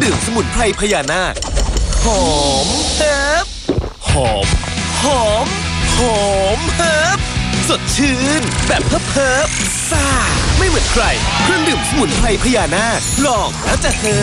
ดื่มสมุนไพรพญานาคหอมเฮิบหอมหอมหอมเฮิบสดชื่นแบบเฮิบซ่าไม่เหมือนใครเครื่องดื่มสมุนไพรพญานาคลองแล้วจะเฮิ